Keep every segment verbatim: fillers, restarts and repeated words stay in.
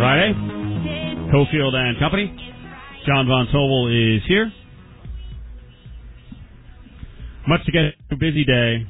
Friday. Cofield and Company. John Von Tobel is here. Much to get through, busy day.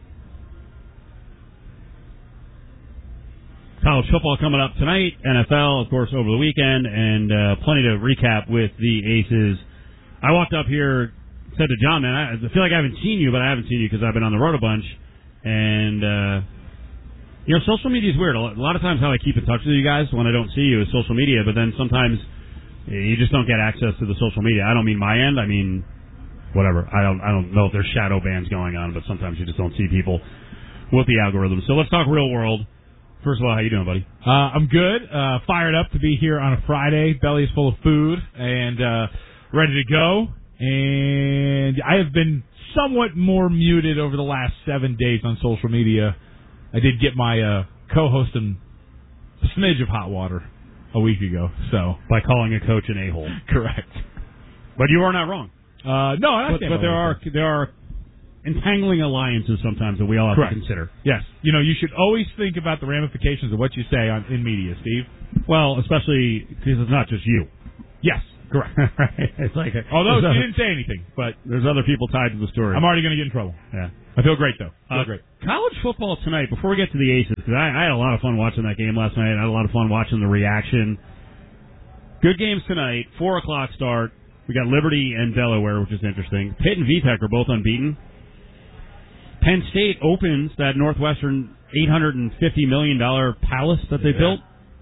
College football coming up tonight, N F L, of course, over the weekend, and uh, plenty to recap with the Aces. I walked up here, said to John, man, I feel like I haven't seen you, but I haven't seen you because I've been on the road a bunch. And, uh, you know, social media is weird. A lot of times how I keep in touch with you guys when I don't see you is social media, but then sometimes you just don't get access to the social media. I don't mean my end. I mean, whatever. I don't I don't know if there's shadow bans going on, but sometimes you just don't see people with the algorithm. So let's talk real world. First of all, how you doing, buddy? Uh, I'm good. Uh, fired up to be here on a Friday. Belly's full of food and uh, ready to go. And I have been somewhat more muted over the last seven days on social media. I did get my uh, co-host in a smidge of hot water a week ago. So by calling a coach an a-hole. Correct. But you are not wrong. Uh, no, I but, but there are there are entangling alliances sometimes that we all have Correct. to consider. Yes. You know, you should always think about the ramifications of what you say on in media, Steve. Well, especially because it's not just you. Yes. Correct. Right. It's like although she didn't say anything, but there's other people tied to the story. I'm already going to get in trouble. Yeah. I feel great though. I feel uh, great. College football tonight. Before we get to the Aces, because I, I had a lot of fun watching that game last night. I had a lot of fun watching the reaction. Good games tonight. Four o'clock start. We got Liberty and Delaware, which is interesting. Pitt and V TEC are both unbeaten. Penn State opens that Northwestern eight hundred fifty million dollars palace that they yeah. built.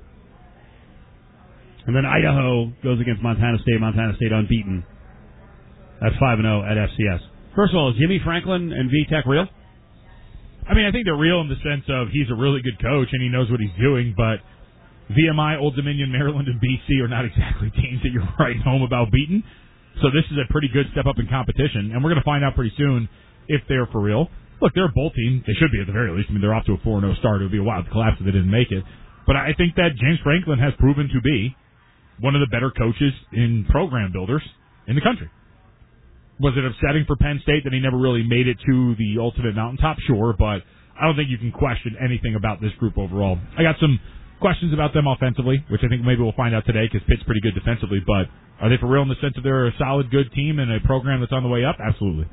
And then Idaho goes against Montana State. Montana State unbeaten at five and oh at F C S. First of all, is Jimmy Franklin and V TEC real? I mean, I think they're real in the sense of he's a really good coach and he knows what he's doing, but V M I, Old Dominion, Maryland, and B C are not exactly teams that you're writing home about beating. So this is a pretty good step up in competition, and we're going to find out pretty soon if they're for real. Look, they're a bowl team. They should be at the very least. I mean, they're off to a four and oh start. It would be a wild collapse if they didn't make it. But I think that James Franklin has proven to be one of the better coaches in program builders in the country. Was it upsetting for Penn State that he never really made it to the ultimate mountaintop? Sure, but I don't think you can question anything about this group overall. I got some questions about them offensively, which I think maybe we'll find out today because Pitt's pretty good defensively, but are they for real in the sense that they're a solid, good team and a program that's on the way up? Absolutely.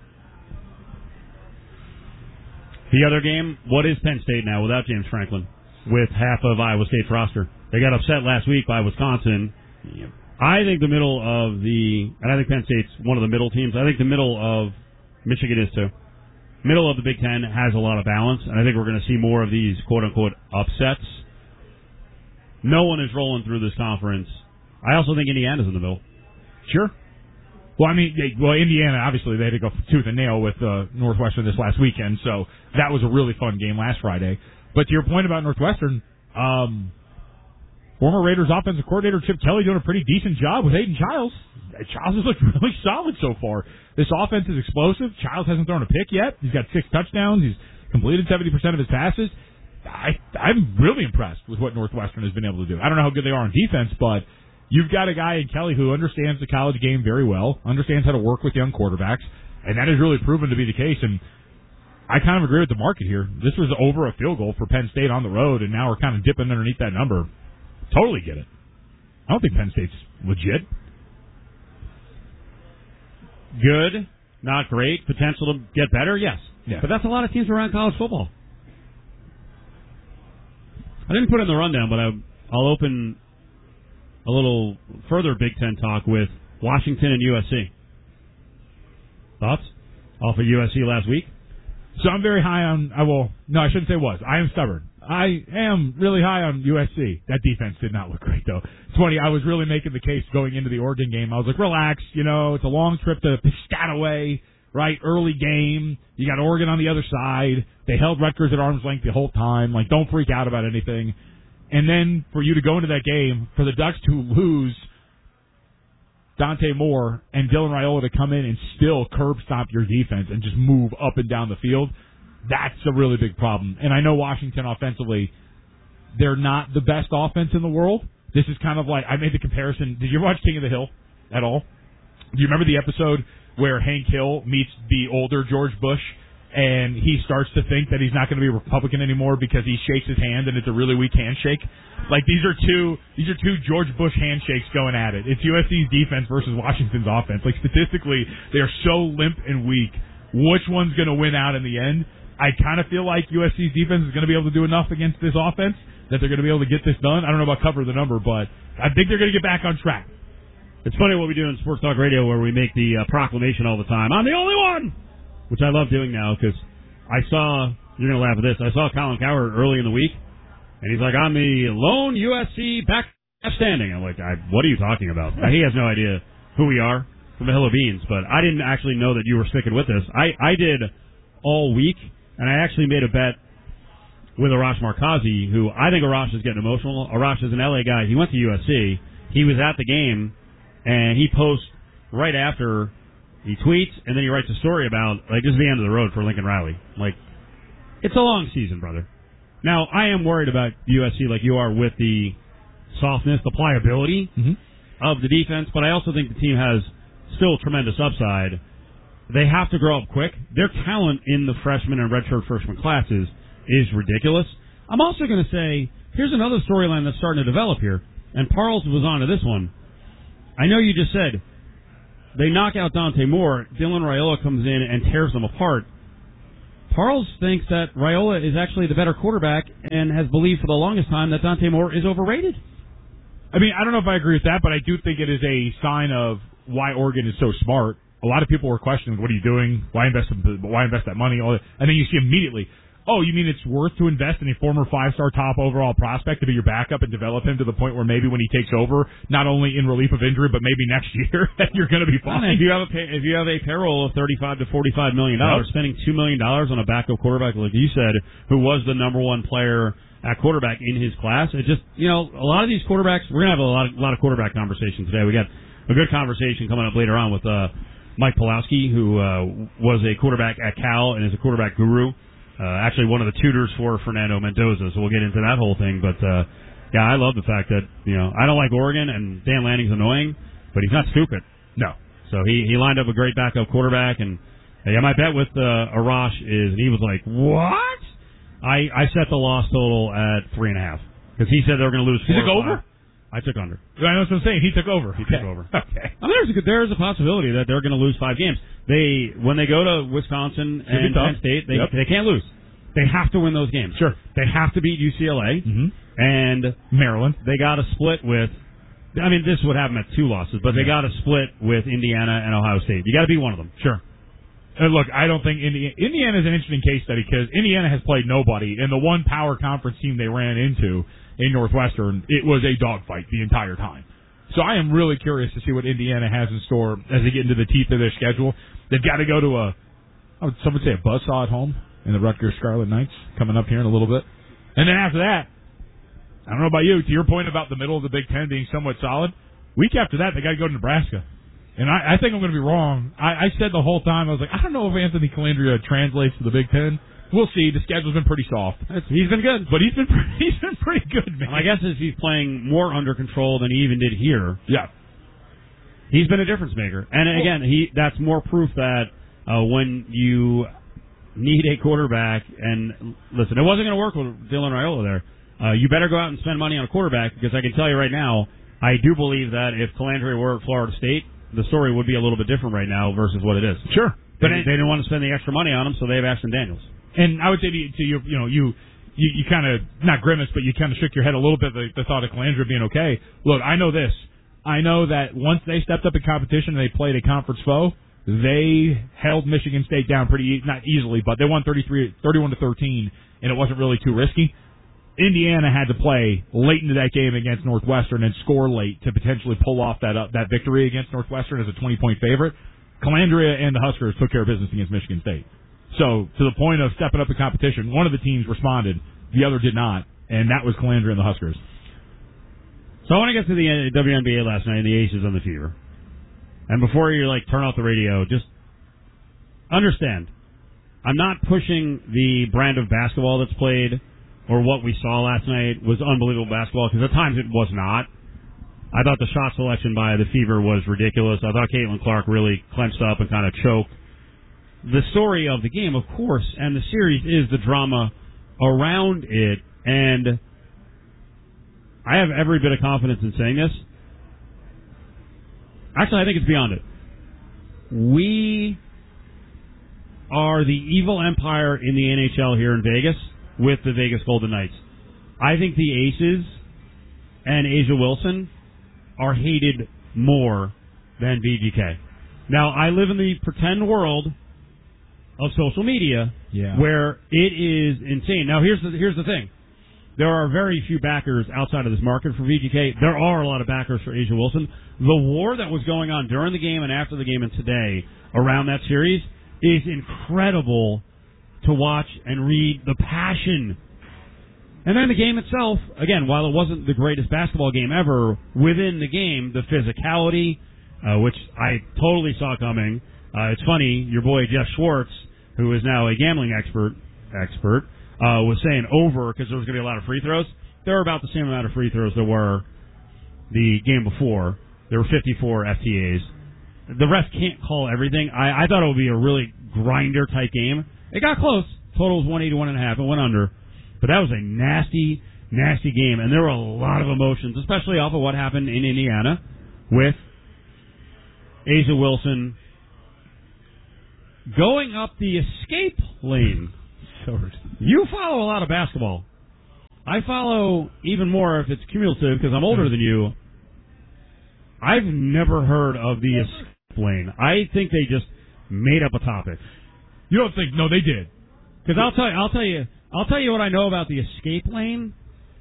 The other game, what is Penn State now without James Franklin with half of Iowa State's roster? They got upset last week by Wisconsin. I think the middle of the, and I think Penn State's one of the middle teams. I think the middle of Michigan is too. Middle of the Big Ten has a lot of balance, and I think we're going to see more of these quote-unquote upsets. No one is rolling through this conference. I also think Indiana's in the middle. Sure. Well, I mean, well, Indiana, obviously, they had to go tooth and nail with uh, Northwestern this last weekend, so that was a really fun game last Friday. But to your point about Northwestern, um, former Raiders offensive coordinator Chip Kelly doing a pretty decent job with Aiden Childs. Childs has looked really solid so far. This offense is explosive. Childs hasn't thrown a pick yet. He's got six touchdowns. He's completed seventy percent of his passes. I, I'm really impressed with what Northwestern has been able to do. I don't know how good they are on defense, but you've got a guy in Kelly who understands the college game very well, understands how to work with young quarterbacks, and that has really proven to be the case. And I kind of agree with the market here. This was over a field goal for Penn State on the road, and now we're kind of dipping underneath that number. Totally get it. I don't think Penn State's legit. Good, not great, potential to get better, yes. Yeah. But that's a lot of teams around college football. I didn't put it in the rundown, but I, I'll open a little further Big Ten talk with Washington and U S C. Thoughts? Off of U S C last week? So I'm very high on, I will, no, I shouldn't say was. I am stubborn. I am really high on U S C. That defense did not look great, though. It's funny, I was really making the case going into the Oregon game. I was like, relax, you know, it's a long trip to Piscataway, right? Early game. You got Oregon on the other side. They held Rutgers at arm's length the whole time. Like, don't freak out about anything. And then for you to go into that game, for the Ducks to lose Dante Moore and Dylan Raiola to come in and still curb stomp your defense and just move up and down the field, that's a really big problem. And I know Washington offensively, they're not the best offense in the world. This is kind of like, I made the comparison. Did you ever watch King of the Hill at all? Do you remember the episode where Hank Hill meets the older George Bush and he starts to think that he's not going to be a Republican anymore because he shakes his hand and it's a really weak handshake. Like these are two, these are two George Bush handshakes going at it. It's U S C's defense versus Washington's offense. Like statistically, they are so limp and weak. Which one's going to win out in the end? I kind of feel like U S C's defense is going to be able to do enough against this offense that they're going to be able to get this done. I don't know about cover the number, but I think they're going to get back on track. It's funny what we do in Sports Talk Radio where we make the uh, proclamation all the time. I'm the only one! Which I love doing now because I saw, you're going to laugh at this, I saw Colin Cowherd early in the week, and he's like, I'm the lone U S C back standing. I'm like, I, what are you talking about? He has no idea who we are from a hill of beans, but I didn't actually know that you were sticking with this. I, I did all week, and I actually made a bet with Arash Markazi, who I think Arash is getting emotional. Arash is an L A guy. He went to U S C. He was at the game, and he posts right after. He tweets, and then he writes a story about, like, this is the end of the road for Lincoln Riley. Like, it's a long season, brother. Now, I am worried about U S C like you are with the softness, the pliability mm-hmm. of the defense, but I also think the team has still tremendous upside. They have to grow up quick. Their talent in the freshman and redshirt freshman classes is ridiculous. I'm also going to say, here's another storyline that's starting to develop here, and Parles was on to this one. I know you just said, they knock out Dante Moore. Dylan Raiola comes in and tears them apart. Parles thinks that Raiola is actually the better quarterback and has believed for the longest time that Dante Moore is overrated. I mean, I don't know if I agree with that, but I do think it is a sign of why Oregon is so smart. A lot of people were questioning, what are you doing? Why invest Why invest that money? And then you see immediately, oh, you mean it's worth to invest in a former five-star top overall prospect to be your backup and develop him to the point where maybe when he takes over, not only in relief of injury, but maybe next year, you're going to be fine. If you have a pay, if you have a payroll of thirty-five to forty-five million dollars, yep. spending two million dollars on a backup quarterback, like you said, who was the number one player at quarterback in his class, it just, you know, a lot of these quarterbacks, we're going to have a lot of, a lot of quarterback conversation today. We got a good conversation coming up later on with uh, Mike Pulowski, who uh, was a quarterback at Cal and is a quarterback guru. Uh, actually one of the tutors for Fernando Mendoza, so we'll get into that whole thing. But, uh, yeah, I love the fact that, you know, I don't like Oregon, and Dan Lanning's annoying, but he's not stupid. No. So he, he lined up a great backup quarterback, and, yeah, my bet with uh, Arash is, and he was like, what? I, I set the loss total at three and a half, because he said they were going to lose four. You took over? I took under. I know what I'm saying. He took over. He took over. Okay. I mean, there's a, there's a possibility that they're going to lose five games. They when they go to Wisconsin and Penn State, they yep. they can't lose. They have to win those games. Sure. They have to beat U C L A mm-hmm. and Maryland. They got to split with. I mean, this would happen at two losses, but they got to split with Indiana and Ohio State. You got to beat one of them. Sure. And look, I don't think Indiana, Indiana is an interesting case study because Indiana has played nobody, and the one power conference team they ran into in Northwestern, it was a dogfight the entire time. So I am really curious to see what Indiana has in store as they get into the teeth of their schedule. They've got to go to a, some would say a buzzsaw at home in the Rutgers Scarlet Knights coming up here in a little bit. And then after that, I don't know about you, to your point about the middle of the Big Ten being somewhat solid, week after that, they got to go to Nebraska. And I, I think I'm going to be wrong. I, I said the whole time, I was like, I don't know if Anthony Calandria translates to the Big Ten. We'll see. The schedule's been pretty soft. It's, he's been good. But he's been pretty, he's been pretty good, man. My guess is he's playing more under control than he even did here. Yeah. He's been a difference maker. And again, he that's more proof that uh, when you need a quarterback, and listen, it wasn't going to work with Dylan Raiola there. Uh, you better go out and spend money on a quarterback, because I can tell you right now, I do believe that if Calandria were at Florida State, the story would be a little bit different right now versus what it is. Sure. But they, they didn't want to spend the extra money on him, so they have Ashton Daniels. And I would say to you, to you, you know, you, you, you kind of, not grimace, but you kind of shook your head a little bit at the, the thought of Calandria being okay. Look, I know this. I know that once they stepped up in competition and they played a conference foe, they held Michigan State down pretty, not easily, but they won thirty-three, thirty-one to thirteen, and it wasn't really too risky. Indiana had to play late into that game against Northwestern and score late to potentially pull off that uh, that victory against Northwestern as a twenty-point favorite. Calandria and the Huskers took care of business against Michigan State. So, to the point of stepping up the competition, one of the teams responded, the other did not, and that was Calandria and the Huskers. So I want to get to the W N B A last night and the Aces on the Fever. And before you like turn off the radio, just understand, I'm not pushing the brand of basketball that's played or what we saw last night was unbelievable basketball, because at times it was not. I thought the shot selection by the Fever was ridiculous. I thought Caitlin Clark really clenched up and kind of choked. the story of the game, of course, and the series is the drama around it. And I have every bit of confidence in saying this. Actually, I think it's beyond it. We are the evil empire in the N H L here in Vegas with the Vegas Golden Knights. I think the Aces and A'ja Wilson are hated more than V G K. Now, I live in the pretend world of social media yeah. where it is insane. Now, here's the, here's the thing. There are very few backers outside of this market for V G K. There are a lot of backers for A'ja Wilson. The war that was going on during the game and after the game and today around that series is incredible to watch and read. The passion. And then the game itself, again, while it wasn't the greatest basketball game ever, within the game, the physicality, uh, which I totally saw coming. Uh, it's funny, your boy Jeff Schwartz, who is now a gambling expert, expert, uh, was saying over because there was going to be a lot of free throws. There were about the same amount of free throws there were the game before. There were fifty-four F T As. The ref can't call everything. I, I thought it would be a really grinder-type game. It got close. Total was one eighty-one and a half. It went under. But that was a nasty, nasty game. And there were a lot of emotions, especially off of what happened in Indiana with A'ja Wilson going up the escape lane. You follow a lot of basketball. I follow even more if it's cumulative because I'm older than you. I've never heard of the escape lane. I think they just made up a topic. You don't think? No, they did. Because I'll tell you, I'll tell you, I'll tell you what I know about the escape lane.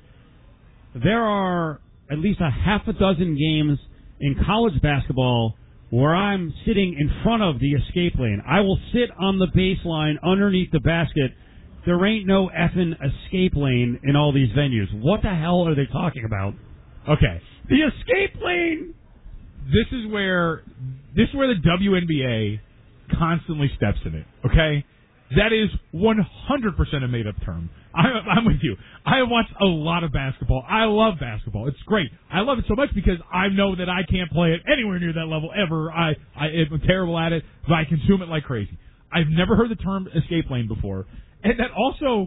There are at least a half a dozen games in college basketball where I'm sitting in front of the escape lane. I will sit on the baseline underneath the basket. There ain't no effing escape lane in all these venues. What the hell are they talking about? Okay. The escape lane! This is where this is where the W N B A constantly steps in it, okay? That is one hundred percent a made-up term. I, I'm with you. I watch a lot of basketball. I love basketball. It's great. I love it so much because I know that I can't play it anywhere near that level ever. I, I, I'm terrible at it, but I consume it like crazy. I've never heard the term escape lane before. And that also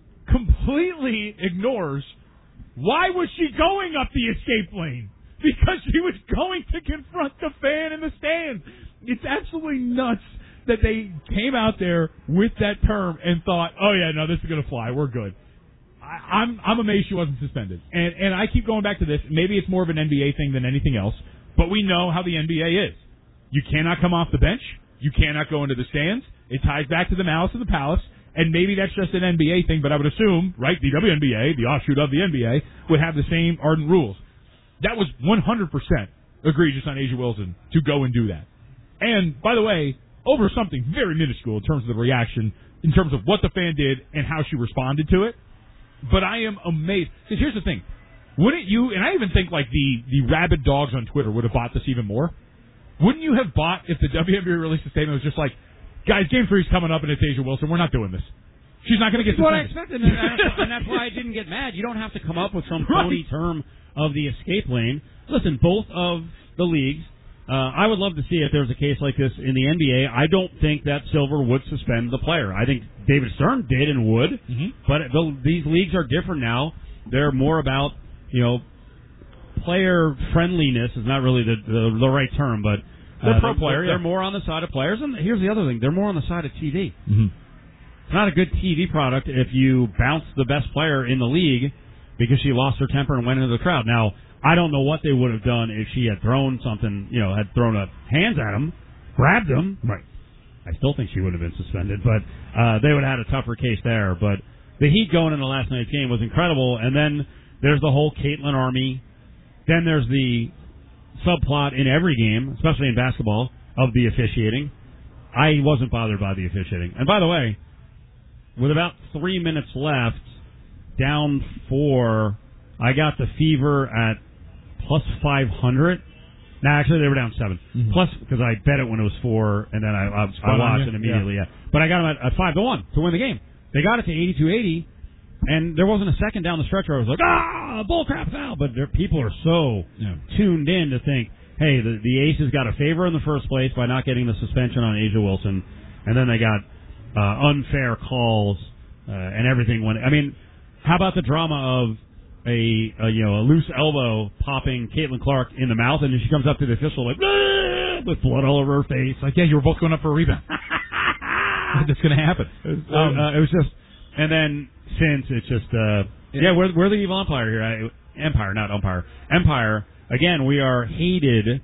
completely ignores why was she going up the escape lane? Because she was going to confront the fan in the stands. It's absolutely nuts that they came out there with that term and thought, oh, yeah, no, this is going to fly. We're good. I, I'm I'm amazed she wasn't suspended. And and I keep going back to this. Maybe it's more of an N B A thing than anything else, but we know how the N B A is. You cannot come off the bench. You cannot go into the stands. It ties back to the malice of the palace. And maybe that's just an N B A thing, but I would assume, right, the W N B A, the offshoot of the N B A, would have the same ardent rules. That was one hundred percent egregious on A'ja Wilson to go and do that. And, by the way, over something very minuscule in terms of the reaction, in terms of what the fan did and how she responded to it. But I am amazed. Because here's the thing. Wouldn't you, and I even think like the, the rabid dogs on Twitter would have bought this even more. Wouldn't you have bought if the W N B A released a statement that was just like, guys, game three's coming up and it's A'ja Wilson. We're not doing this. She's not going to get That's what suspended. I expected, and that's, and that's why I didn't get mad. You don't have to come up with some phony term of the escape lane. Listen, both of the leagues, uh, I would love to see if there was a case like this in the N B A. I don't think that Silver would suspend the player. I think David Stern did and would, mm-hmm. but the, these leagues are different now. They're more about, you know, player friendliness is not really the, the, the right term, but uh, they're pro they're, player. They're yeah. more on the side of players, and here's the other thing: they're more on the side of T V. Mm-hmm. It's not a good T V product if you bounce the best player in the league because she lost her temper and went into the crowd. Now, I don't know what they would have done if she had thrown something, you know, had thrown a hands at him, grabbed him. Right. I still think she would have been suspended, but uh, they would have had a tougher case there. But the heat going into last night's game was incredible. And then there's the whole Caitlin Army. Then there's the subplot in every game, especially in basketball, of the officiating. I wasn't bothered by the officiating. And by the way, with about three minutes left, down four, I got the Fever at plus five hundred. No, actually, they were down seven. Mm-hmm. Plus, because I bet it when it was four, and then I, I, I watched it immediately. Yeah. yeah. But I got them at, at five to one to win the game. They got it to eighty-two eighty, and there wasn't a second down the stretch where I was like, ah, bullcrap foul. But there, people are so yeah. tuned in to think, hey, the, the Aces got a favor in the first place by not getting the suspension on A'ja Wilson. and then they got uh, unfair calls uh, and everything. When I mean, how about the drama of a, a you know a loose elbow popping Caitlin Clark in the mouth, and then she comes up to the official like with blood all over her face. Like, yeah, you were both going up for a rebound. That's going to happen. It was, um, uh, it was just, and then since it's just, uh, yeah, we're we're the evil umpire here. I, Empire, not umpire. Empire. Again, we are hated.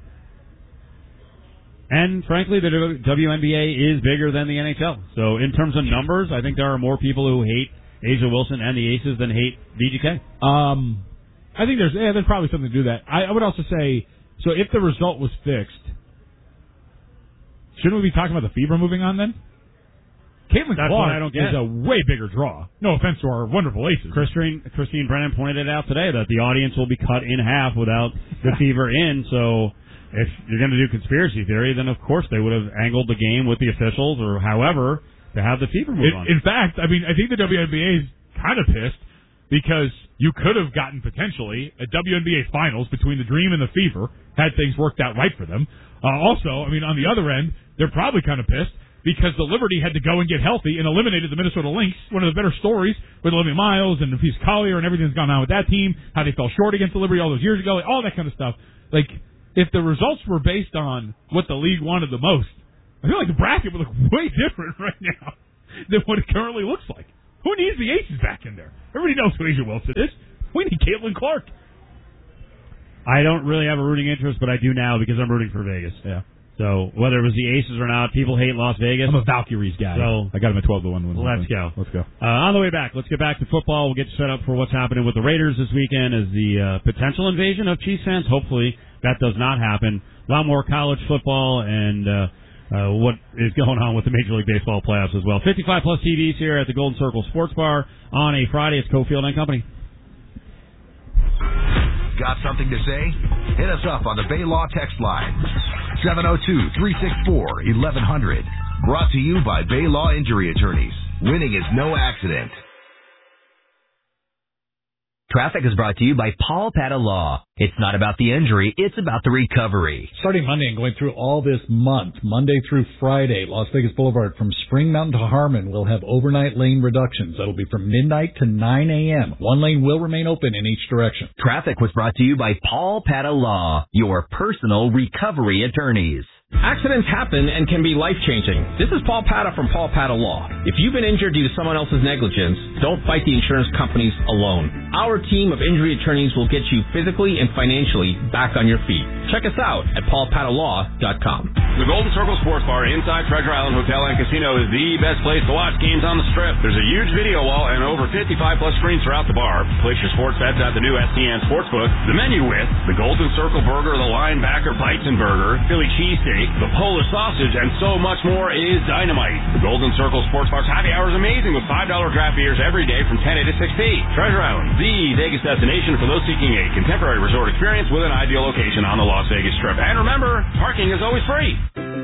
And frankly, the W N B A is bigger than the N H L. So in terms of numbers, I think there are more people who hate A'ja Wilson and the Aces than hate V G K. Um, I think there's yeah, there's probably something to do that. I, I would also say, so if the result was fixed, shouldn't we be talking about the fever moving on then? Caitlin That's Clark what I don't get. is a way bigger draw. No offense to our wonderful Aces. Christine, Christine Brennan pointed it out today that the audience will be cut in half without the fever in. So if you're going to do conspiracy theory, then of course they would have angled the game with the officials or however to have the fever move in, on. In fact, I mean, I think the W N B A is kind of pissed because you could have gotten potentially a W N B A finals between the Dream and the Fever had things worked out right for them. Uh, also, I mean, on the other end, they're probably kind of pissed because the Liberty had to go and get healthy and eliminated the Minnesota Lynx. One of the better stories with Olivia Miles and Nafise Collier and everything that's gone on with that team, how they fell short against the Liberty all those years ago, all that kind of stuff. Like, if the results were based on what the league wanted the most, I feel like the bracket would look way different right now than what it currently looks like. Who needs the Aces back in there? Everybody knows who A'ja Wilson is. We need Caitlin Clark. I don't really have a rooting interest, but I do now because I'm rooting for Vegas. Yeah. So whether it was the Aces or not, people hate Las Vegas. I'm a Valkyries guy. So I got him at twelve to one. Let's go. Let's go. Uh, on the way back, let's get back to football. We'll get set up for what's happening with the Raiders this weekend as the uh, potential invasion of Chiefs fans. Hopefully that does not happen. A lot more college football and uh, uh, what is going on with the Major League Baseball playoffs as well. fifty-five plus T Vs here at the Golden Circle Sports Bar on a Friday. It's Cofield and Company. Got something to say? Hit us up on the Bay Law text line. seven oh two, three six four, eleven hundred. Brought to you by Bay Law Injury Attorneys. Winning is no accident. Traffic is brought to you by Paul Pata Law. It's not about the injury, it's about the recovery. Starting Monday and going through all this month, Monday through Friday, Las Vegas Boulevard from Spring Mountain to Harmon will have overnight lane reductions. That'll be from midnight to nine a.m. One lane will remain open in each direction. Traffic was brought to you by Paul Pata Law, your personal recovery attorneys. Accidents happen and can be life-changing. This is Paul Pata from Paul Pata Law. If you've been injured due to someone else's negligence, don't fight the insurance companies alone. Our team of injury attorneys will get you physically and financially back on your feet. Check us out at paul pata law dot com. The Golden Circle Sports Bar inside Treasure Island Hotel and Casino is the best place to watch games on the Strip. There's a huge video wall and over fifty-five plus screens throughout the bar. Place your sports bets at the new S T N Sportsbook. The menu with the Golden Circle Burger, the Linebacker Bites and Burger, Philly Cheesesteak, the Polish Sausage, and so much more is dynamite. The Golden Circle Sports Bar's happy hour is amazing with five dollar draft beers every day from ten a to six p. Treasure Island, the Vegas destination for those seeking a contemporary resort experience with an ideal location on the Las Vegas Strip. And remember, parking is always free.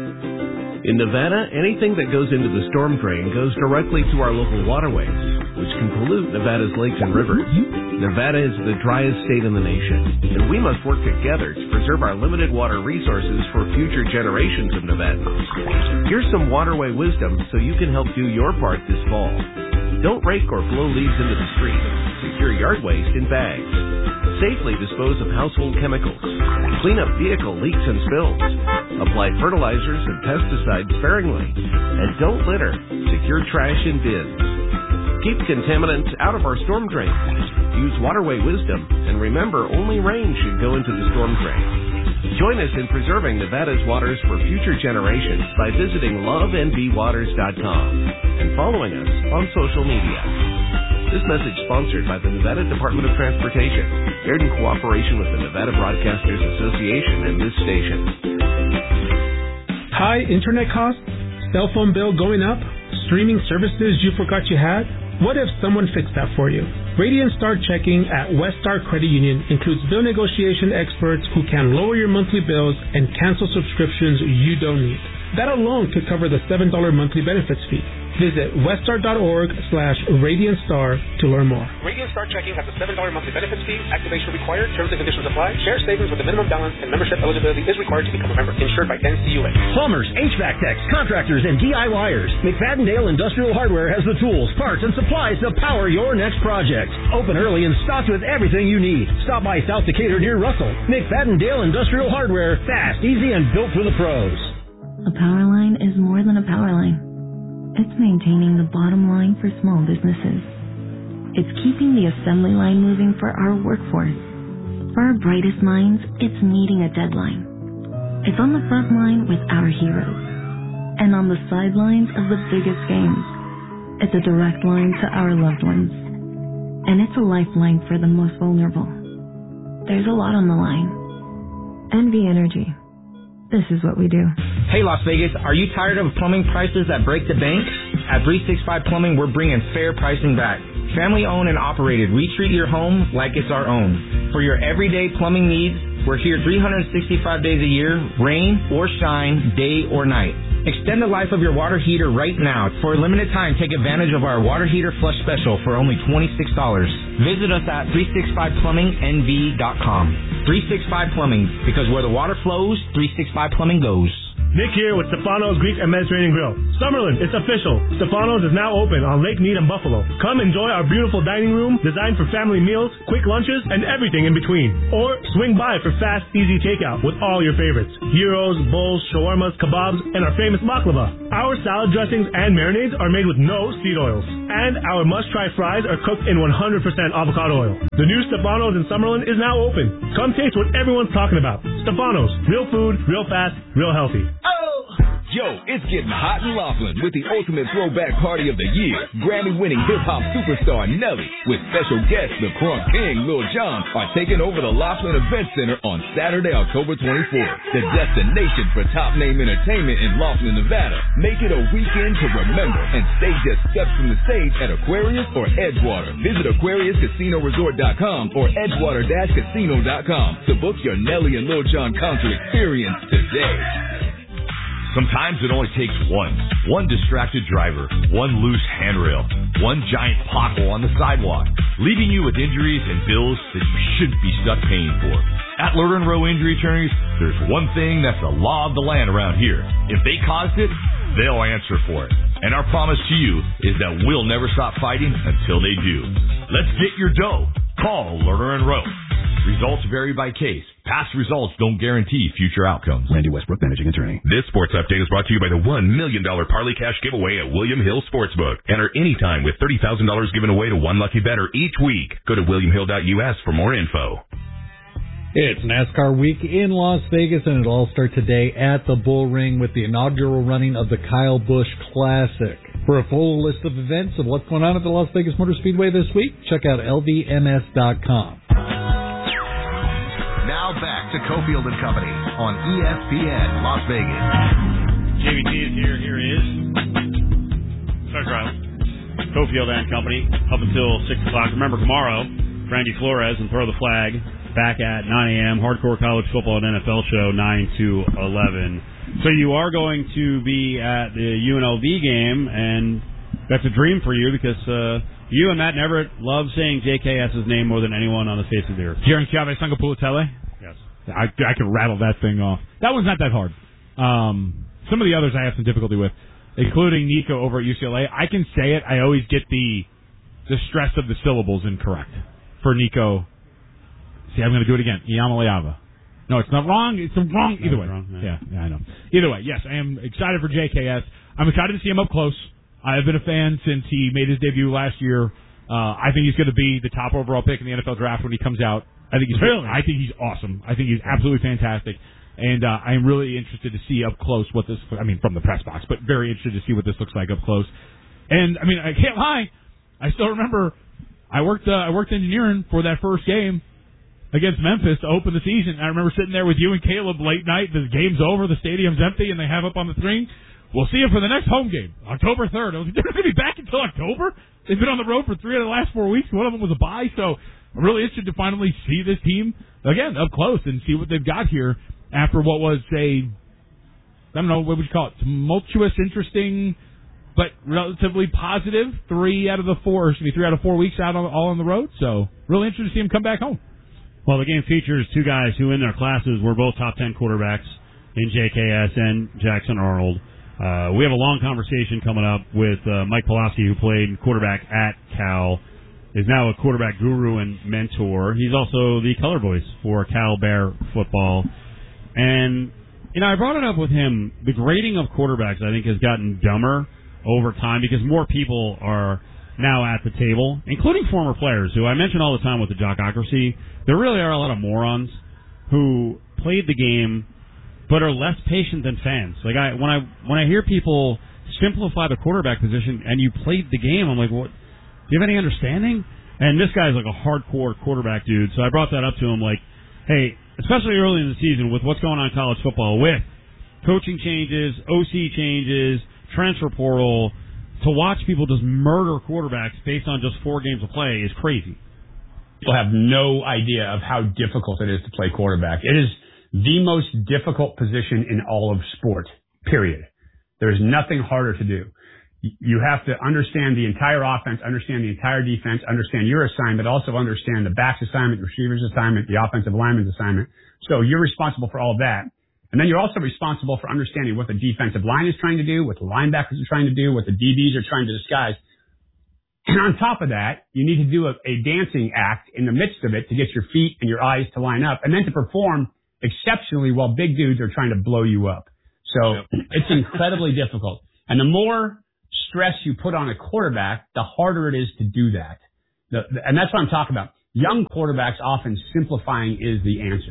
In Nevada, anything that goes into the storm drain goes directly to our local waterways, which can pollute Nevada's lakes and rivers. Nevada is the driest state in the nation, and we must work together to preserve our limited water resources for future generations of Nevadans. Here's some waterway wisdom so you can help do your part this fall. Don't rake or blow leaves into the street. Secure yard waste in bags. Safely dispose of household chemicals. Clean up vehicle leaks and spills. Apply fertilizers and pesticides sparingly. And don't litter. Secure trash in bins. Keep contaminants out of our storm drains. Use waterway wisdom. And remember, only rain should go into the storm drain. Join us in preserving Nevada's waters for future generations by visiting love n b waters dot com and following us on social media. This message sponsored by the Nevada Department of Transportation, aired in cooperation with the Nevada Broadcasters Association and this station. High internet costs, cell phone bill going up, streaming services you forgot you had? What if someone fixed that for you? Radiant Star Checking at West Star Credit Union includes bill negotiation experts who can lower your monthly bills and cancel subscriptions you don't need. That alone could cover the seven dollars monthly benefits fee. Visit weststar.org slash Radiant Star to learn more. Radiant Star Checking has a seven dollars monthly benefits fee. Activation required. Terms and conditions apply. Share savings with a minimum balance and membership eligibility is required to become a member. Insured by N C U A. Plumbers, H V A C techs, contractors, and DIYers. McFadden-Dale Industrial Hardware has the tools, parts, and supplies to power your next project. Open early and stocked with everything you need. Stop by South Decatur near Russell. McFadden-Dale Industrial Hardware. Fast, easy, and built for the pros. A power line is more than a power line. It's maintaining the bottom line for small businesses. It's keeping the assembly line moving for our workforce. For our brightest minds, it's meeting a deadline. It's on the front line with our heroes. And on the sidelines of the biggest games. It's a direct line to our loved ones. And it's a lifeline for the most vulnerable. There's a lot on the line. N V Energy. This is what we do. Hey, Las Vegas, are you tired of plumbing prices that break the bank? At three sixty-five Plumbing, we're bringing fair pricing back. Family owned and operated, we treat your home like it's our own. For your everyday plumbing needs, we're here three hundred sixty-five days a year, rain or shine, day or night. Extend the life of your water heater right now. For a limited time, take advantage of our water heater flush special for only twenty-six dollars. Visit us at three sixty-five plumbing N V dot com. three sixty-five Plumbing, because where the water flows, three sixty-five Plumbing goes. Nick here with Stefano's Greek and Mediterranean Grill. Summerlin, it's official. Stefano's is now open on Lake Mead and Buffalo. Come enjoy our beautiful dining room designed for family meals, quick lunches, and everything in between. Or swing by for fast, easy takeout with all your favorites. Gyros, bowls, shawarmas, kebabs, and our famous baklava. Our salad dressings and marinades are made with no seed oils. And our must-try fries are cooked in one hundred percent avocado oil. The new Stefano's in Summerlin is now open. Come taste what everyone's talking about. Stefano's. Real food, real fast, real healthy. Yo, it's getting hot in Laughlin with the ultimate throwback party of the year. Grammy-winning hip-hop superstar Nelly with special guests the Crunk King, Lil Jon, are taking over the Laughlin Event Center on Saturday, October twenty-fourth. The destination for top-name entertainment in Laughlin, Nevada. Make it a weekend to remember and stay just steps from the stage at Aquarius or Edgewater. Visit Aquarius Casino Resort dot com or Edgewater Casino dot com to book your Nelly and Lil Jon concert experience today. Sometimes it only takes one. One distracted driver, one loose handrail, one giant pothole on the sidewalk, leaving you with injuries and bills that you shouldn't be stuck paying for. At Lerner and Rowe Injury Attorneys, there's one thing that's the law of the land around here. If they caused it, they'll answer for it. And our promise to you is that we'll never stop fighting until they do. Let's get your dough. Call Lerner and Rowe. Results vary by case. Past results don't guarantee future outcomes. Randy Westbrook, Managing Attorney. This sports update is brought to you by the one million dollars Parlay Cash giveaway at William Hill Sportsbook. Enter anytime with thirty thousand dollars given away to one lucky bettor each week. Go to william hill dot U S for more info. It's NASCAR week in Las Vegas, and it'll all start today at the Bull Ring with the inaugural running of the Kyle Busch Classic. For a full list of events of what's going on at the Las Vegas Motor Speedway this week, check out L V M S dot com. Now back to Cofield and Company on E S P N Las Vegas. J V T is here. Here he is. Start drive. Cofield and Company up until six o'clock. Remember, tomorrow, Randy Flores and Throw the Flag back at nine a.m. Hardcore College Football and N F L Show, nine to eleven. So you are going to be at the U N L V game, and that's a dream for you because uh, you and Matt Everett love saying J K S's name more than anyone on the face of the earth. Jaron Chavez Sangapulatele? Yes. I, I could rattle that thing off. That one's not that hard. Um, some of the others I have some difficulty with, including Nico over at U C L A. I can say it. I always get the the stress of the syllables incorrect. For Nico, see, I'm going to do it again. Iamaleava. No, it's not wrong. It's wrong. Either way. Wrong, yeah. yeah, yeah, I know. Either way, yes, I am excited for J K S. I'm excited to see him up close. I have been a fan since he made his debut last year. Uh, I think he's going to be the top overall pick in the N F L draft when he comes out. I think he's really? I think he's awesome. I think he's absolutely fantastic. And uh, I'm really interested to see up close what this, I mean, from the press box, but very interested to see what this looks like up close. And, I mean, I can't lie. I still remember I worked uh, I worked engineering for that first game against Memphis to open the season. I remember sitting there with you and Caleb late night. The game's over. The stadium's empty, and they have up on the screen, we'll see you for the next home game, October third. I was like, they're going to be back until October? They've been on the road for three of the last four weeks. One of them was a bye, so I'm really interested to finally see this team, again, up close and see what they've got here after what was a, I don't know, what would you call it, tumultuous, interesting, but relatively positive three out of the four, or excuse me, three out of four weeks out on, all on the road. So really interested to see him come back home. Well, the game features two guys who in their classes were both top ten quarterbacks in J K S and Jackson Arnold. Uh, we have a long conversation coming up with uh, Mike Pawlowski, who played quarterback at Cal, is now a quarterback guru and mentor. He's also the color voice for Cal Bear football. And, you know, I brought it up with him. The grading of quarterbacks, I think, has gotten dumber over time because more people are now at the table, including former players who I mention all the time with the jockocracy. There really are a lot of morons who played the game but are less patient than fans. Like I when I when I hear people simplify the quarterback position and you played the game, I'm like, what? Do you have any understanding? And this guy's like a hardcore quarterback dude, so I brought that up to him like, hey, especially early in the season with what's going on in college football with coaching changes, O C changes, transfer portal, to watch people just murder quarterbacks based on just four games of play is crazy. People have no idea of how difficult it is to play quarterback. It is the most difficult position in all of sport, period. There's nothing harder to do. You have to understand the entire offense, understand the entire defense, understand your assignment, also understand the back's assignment, the receiver's assignment, the offensive lineman's assignment. So you're responsible for all of that. And then you're also responsible for understanding what the defensive line is trying to do, what the linebackers are trying to do, what the D Bs are trying to disguise. And on top of that, you need to do a, a dancing act in the midst of it to get your feet and your eyes to line up, and then to perform exceptionally while big dudes are trying to blow you up. So yep. It's incredibly difficult. And the more stress you put on a quarterback, the harder it is to do that. The, the, and that's what I'm talking about. Young quarterbacks, often simplifying is the answer.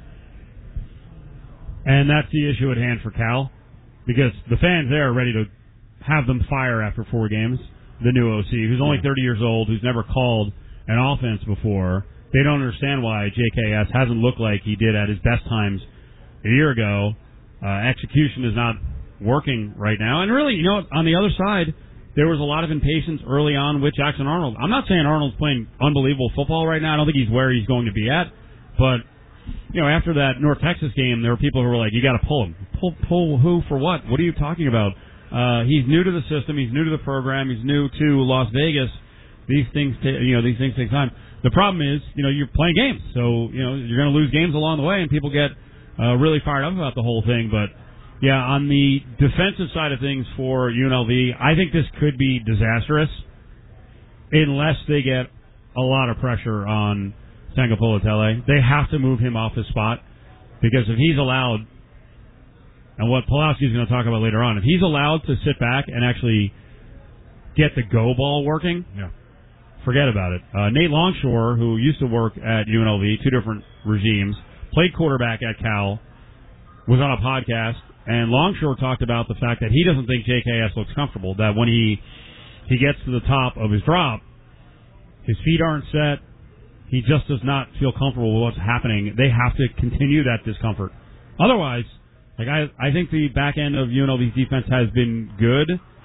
And that's the issue at hand for Cal, because the fans there are ready to have them fire after four games. The new O C, who's only thirty years old, who's never called an offense before. They don't understand why J K S hasn't looked like he did at his best times a year ago. Uh, execution is not working right now. And really, you know, on the other side, there was a lot of impatience early on with Jackson Arnold. I'm not saying Arnold's playing unbelievable football right now. I don't think he's where he's going to be at. But, you know, after that North Texas game, there were people who were like, you got to pull him. Pull, pull who for what? What are you talking about? Uh, he's new to the system. He's new to the program. He's new to Las Vegas. These things, t- you know, these things take time. The problem is, you know, you're playing games, so you know you're going to lose games along the way, and people get uh, really fired up about the whole thing. But yeah, on the defensive side of things for U N L V, I think this could be disastrous unless they get a lot of pressure on Sangapolatele. They have to move him off his spot because if he's allowed. And what Pawlowski is going to talk about later on, if he's allowed to sit back and actually get the go ball working, yeah. forget about it. Uh, Nate Longshore, who used to work at U N L V, two different regimes, played quarterback at Cal, was on a podcast, and Longshore talked about the fact that he doesn't think J K S looks comfortable, that when he he gets to the top of his drop, his feet aren't set, he just does not feel comfortable with what's happening. They have to continue that discomfort. Otherwise, Like I, I think the back end of U N L V's defense has been good.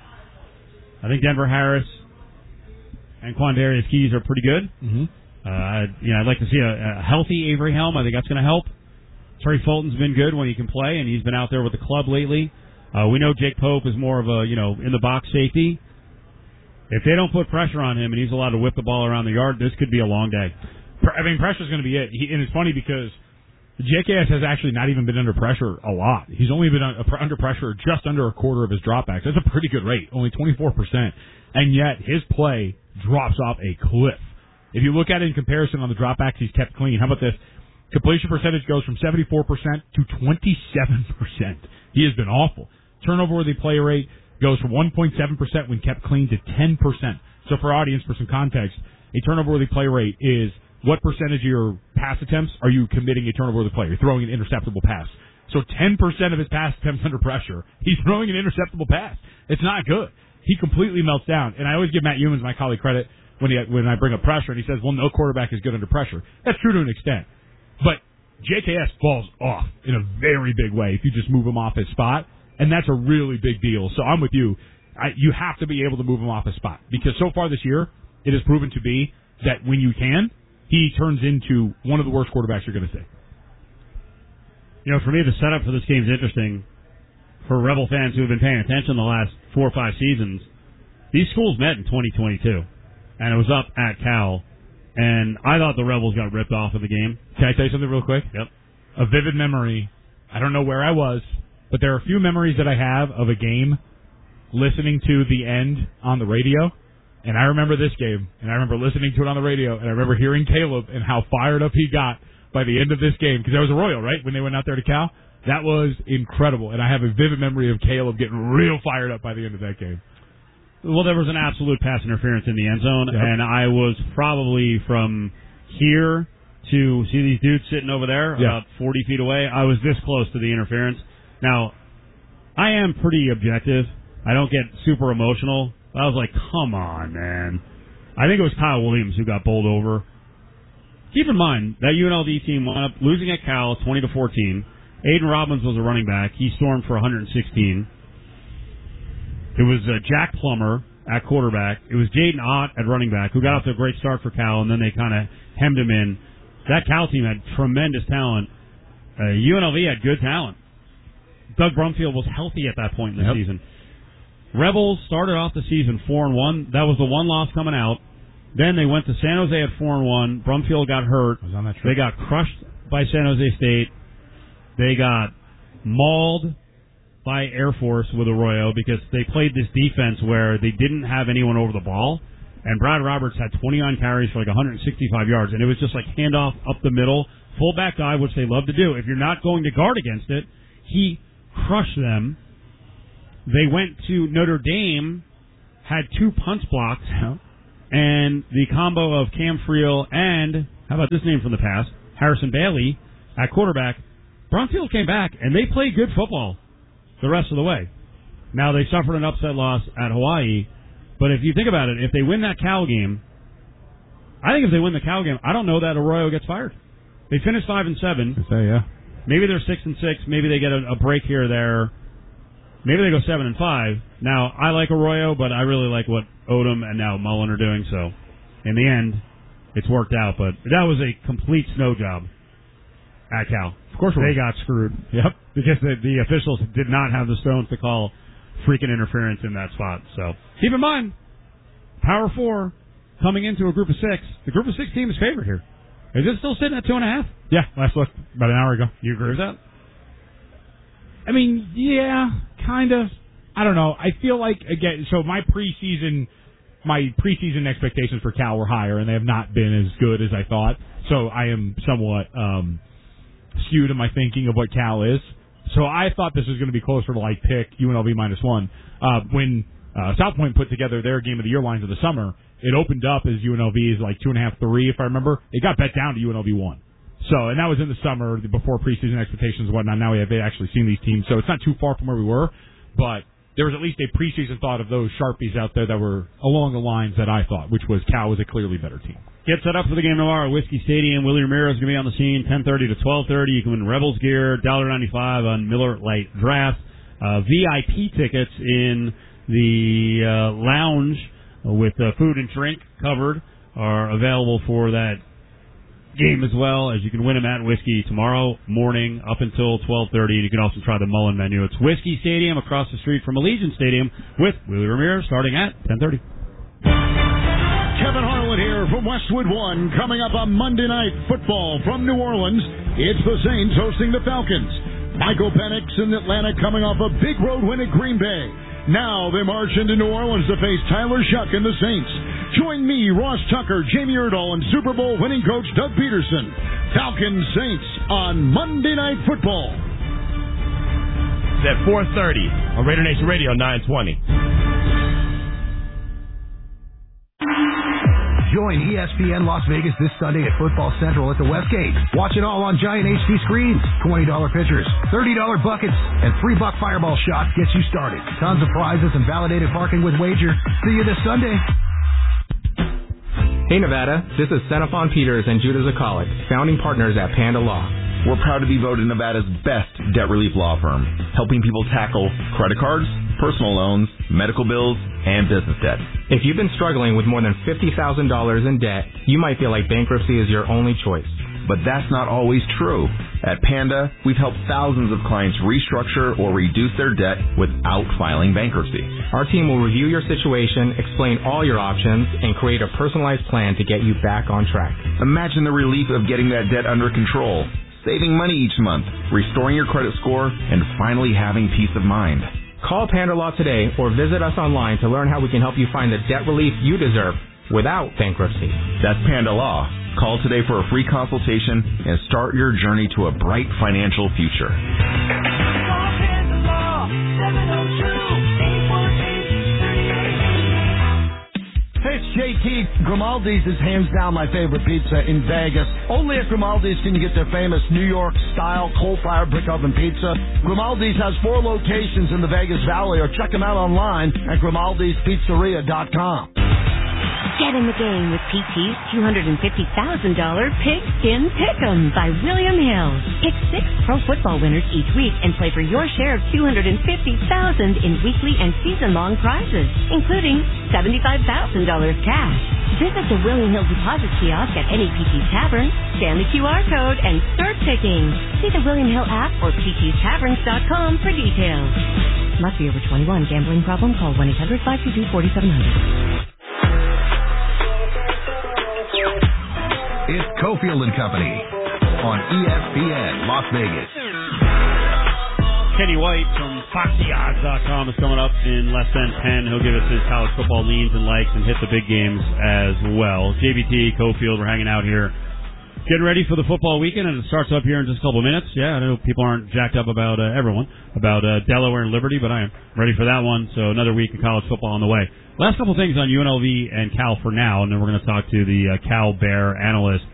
I think Denver Harris and Quandarius Keys are pretty good. Mm-hmm. Uh, you know, I'd like to see a, a healthy Avery Helm. I think that's going to help. Trey Fulton's been good when he can play, and he's been out there with the club lately. Uh, we know Jake Pope is more of a, you know, in the box safety. If they don't put pressure on him and he's allowed to whip the ball around the yard, this could be a long day. I mean, pressure's going to be it. He, and it's funny because J K S has actually not even been under pressure a lot. He's only been under pressure just under a quarter of his dropbacks. That's a pretty good rate, only twenty-four percent. And yet his play drops off a cliff. If you look at it in comparison on the dropbacks he's kept clean, how about this? Completion percentage goes from seventy-four percent to twenty-seven percent. He has been awful. Turnover-worthy play rate goes from one point seven percent when kept clean to ten percent. So for our audience, for some context, a turnover-worthy play rate is what percentage of your pass attempts are you committing a turnover-worthy play? You're throwing an interceptable pass. So ten percent of his pass attempts under pressure, he's throwing an interceptable pass. It's not good. He completely melts down. And I always give Matt Humans, my colleague, credit when he when I bring up pressure, and he says, well, no quarterback is good under pressure. That's true to an extent. But J K S falls off in a very big way if you just move him off his spot. and that's a really big deal. So I'm with you. I, you have to be able to move him off a spot because so far this year it has proven to be that when you can, he turns into one of the worst quarterbacks you're going to see. You know, for me, the setup for this game is interesting. For Rebel fans who have been paying attention the last four or five seasons, these schools met in twenty twenty-two, and it was up at Cal, and I thought the Rebels got ripped off of the game. Can I tell you something real quick? Yep. A vivid memory. I don't know where I was, but there are a few memories that I have of a game listening to the end on the radio, and I remember this game, and I remember listening to it on the radio, and I remember hearing Caleb and how fired up he got by the end of this game, because that was a Royal, right, when they went out there to Cal? That was incredible, and I have a vivid memory of Caleb getting real fired up by the end of that game. Well, there was an absolute pass interference in the end zone, Yep. and I was probably from here to see these dudes sitting over there Yeah. about forty feet away. I was this close to the interference. Now, I am pretty objective. I don't get super emotional. I was like, come on, man. I think it was Kyle Williams who got bowled over. Keep in mind, that U N L V team wound up losing at Cal twenty to fourteen. Aiden Robbins was a running back. He stormed for one hundred sixteen. It was uh, Jack Plummer at quarterback. It was Jaden Ott at running back, who got off to a great start for Cal, and then they kind of hemmed him in. That Cal team had tremendous talent. Uh, U N L V had good talent. Doug Brumfield was healthy at that point in the Yep. season. Rebels started off the season four and one. That was the one loss coming out. Then they went to San Jose at four and one. Brumfield got hurt. I was on that trip. They got crushed by San Jose State. They got mauled by Air Force with Arroyo because they played this defense where they didn't have anyone over the ball. And Brad Roberts had twenty-nine carries for like one hundred sixty-five yards. And it was just like handoff up the middle, fullback dive, which they love to do. If you're not going to guard against it, he crushed them. They went to Notre Dame, had two punts blocked, and the combo of Cam Friel and, how about this name from the past, Harrison Bailey at quarterback. Brumfield came back, and they played good football the rest of the way. Now, they suffered an upset loss at Hawaii, but if you think about it, if they win that Cal game, I think if they win the Cal game, I don't know that Arroyo gets fired. They finished five and seven. I say, yeah. Maybe they're six and six. Maybe they get a, a break here or there. Maybe they go seven and five. Now, I like Arroyo, but I really like what Odom and now Mullen are doing. So, in the end, it's worked out. But that was a complete snow job at Cal. Of course, they got screwed. Yep, because the, the officials did not have the stones to call freaking interference in that spot. So, keep in mind, Power Four coming into a Group of Six. The Group of Six team is favored here. Is it still sitting at two and a half? Yeah, last look about an hour ago. You agree with that? I mean, yeah, kind of. I don't know. I feel like, again, so my preseason, my preseason expectations for Cal were higher, and they have not been as good as I thought. So I am somewhat um, skewed in my thinking of what Cal is. So I thought this was going to be closer to like pick U N L V minus one. Uh, when uh, South Point put together their game of the year lines of the summer, it opened up as U N L V is like two and a half, three, if I remember. It got bet down to U N L V one. So, and that was in the summer before preseason expectations and whatnot. Now we have actually seen these teams, so it's not too far from where we were. But there was at least a preseason thought of those Sharpies out there that were along the lines that I thought, which was Cal was a clearly better team. Get set up for the game tomorrow at Whiskey Stadium. Willie Ramirez is going to be on the scene, ten thirty to twelve thirty. You can win Rebels gear, one dollar ninety-five on Miller Lite Draft. Uh, V I P tickets in the uh, lounge with uh, food and drink covered are available for that game as well, as you can win them at Whiskey tomorrow morning up until twelve thirty. You can also try the Mullen menu. It's Whiskey Stadium across the street from Allegiant Stadium with Willie Ramirez starting at ten thirty. Kevin Harlan here from Westwood One. Coming up on Monday Night Football from New Orleans, it's the Saints hosting the Falcons. Michael Penix in Atlanta coming off a big road win at Green Bay. Now they march into New Orleans to face Tyler Shuck and the Saints. Join me, Ross Tucker, Jamie Erdahl, and Super Bowl winning coach Doug Peterson. Falcons Saints on Monday Night Football. It's at four thirty on Raider Nation Radio nine twenty. Join E S P N Las Vegas this Sunday at Football Central at the Westgate. Watch it all on giant H D screens. twenty dollars pitchers, thirty dollars buckets, and three buck fireball shots gets you started. Tons of prizes and validated parking with Wager. See you this Sunday. Hey Nevada, this is Xenophon Peters and Judah Zakalik, founding partners at Panda Law. we're proud to be voted Nevada's best debt relief law firm, helping people tackle credit cards, personal loans, medical bills, and business debt. If you've been struggling with more than fifty thousand dollars in debt, you might feel like bankruptcy is your only choice. But that's not always true. At Panda, we've helped thousands of clients restructure or reduce their debt without filing bankruptcy. Our team will review your situation, explain all your options, and create a personalized plan to get you back on track. Imagine the relief of getting that debt under control, saving money each month, restoring your credit score, and finally having peace of mind. Call Panda Law today or visit us online to learn how we can help you find the debt relief you deserve without bankruptcy. That's Panda Law. Call today for a free consultation and start your journey to a bright financial future. Hey, it's J T. Grimaldi's is hands down my favorite pizza in Vegas. Only at Grimaldi's can you get their famous New York-style coal-fired brick oven pizza. Grimaldi's has four locations in the Vegas Valley, or check them out online at grimaldi's pizzeria dot com. Get in the game with P T's two hundred fifty thousand dollars Pigskin Pick'em by William Hill. Pick six pro football winners each week and play for your share of two hundred fifty thousand dollars in weekly and season-long prizes, including seventy-five thousand dollars cash. Visit the William Hill deposit kiosk at any P T's Tavern, scan the Q R code, and start picking. See the William Hill app or P T's taverns dot com for details. Must be over twenty-one. Gambling problem? Call one eight hundred five two two four seven zero zero. It's Cofield and Company on E S P N Las Vegas. Kenny White from Foxy Odds dot com is coming up in less than ten. He'll give us his college football leans and likes and hit the big games as well. J B T, Cofield, we're hanging out here, getting ready for the football weekend, and it starts up here in just a couple of minutes. Yeah, I know people aren't jacked up about uh, everyone, about uh, Delaware and Liberty, but I am ready for that one. So another week of college football on the way. Last couple of things on U N L V and Cal for now, and then we're going to talk to the uh, Cal Bear analyst